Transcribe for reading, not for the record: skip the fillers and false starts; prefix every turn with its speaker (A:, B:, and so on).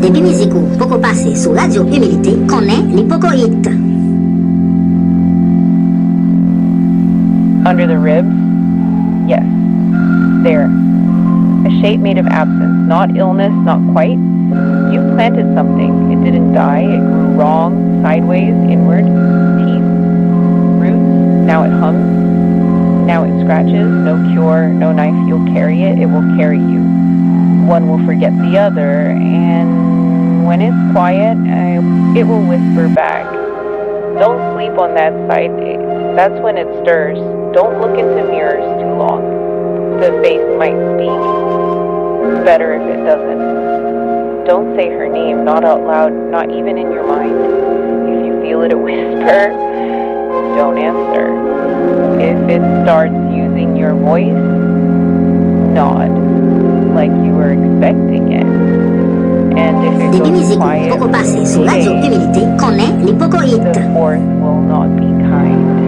A: Depi mizikou poko pase sou Radio Humilité, konen li poko hit.
B: Under the ribs? Yes. There. A shape made of absence. Not illness, not quite. You planted something. It didn't die. It grew wrong, sideways, inward. Teeth. Roots. Now it hums. Now it scratches. No cure, no knife. You'll carry it. It will carry you. One will forget the other. And when it's quiet, it will whisper back. Don't sleep on that side. That's when it stirs. Don't look into mirrors too long. The face might speak. Better if it doesn't. Don't say her name, not out loud, not even in your mind. If you feel it a whisper, don't answer. If it starts using your voice, nod, like you were expecting it. And if it goes quiet,
A: poko pase sou Radio Humilité, konen li poko hit.
B: the fourth will not be kind.